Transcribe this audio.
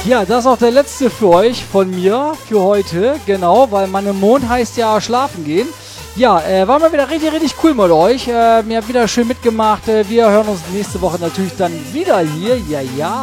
Ja, das ist auch der letzte für euch von mir für heute. Genau, weil Mann im Mond heißt ja schlafen gehen. Ja, war mal wieder richtig, richtig cool mit euch. Mir habt wieder schön mitgemacht. Wir hören uns nächste Woche natürlich dann wieder hier. Ja, ja.